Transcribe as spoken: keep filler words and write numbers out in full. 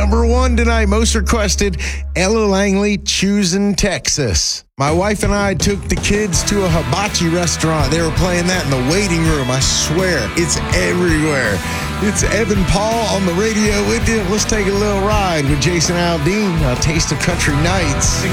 number one tonight, most requested, Ella Langley, Choosing Texas. My wife and I took the kids to a hibachi restaurant. They were playing that in the waiting room. I swear, it's everywhere. It's Evan Paul on the radio with you. Let's take a little ride with Jason Aldean, a Taste of Country Nights.